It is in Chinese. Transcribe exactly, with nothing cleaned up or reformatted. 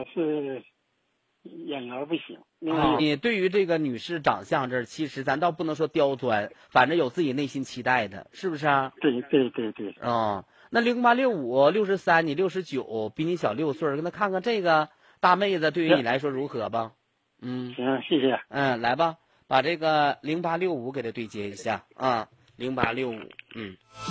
个是眼缘不行。另啊， 外， 你对于这个女士长相这儿，其实咱倒不能说刁钻，反正有自己内心期待的，是不是啊？ 对对对对， 哦，那零八六五六十三，你六十九，比你小六岁儿，跟他看看这个大妹子对于你来说如何吧？嗯行，谢谢。 嗯，来吧，把这个零八六五给他对接一下啊，零八六五，嗯。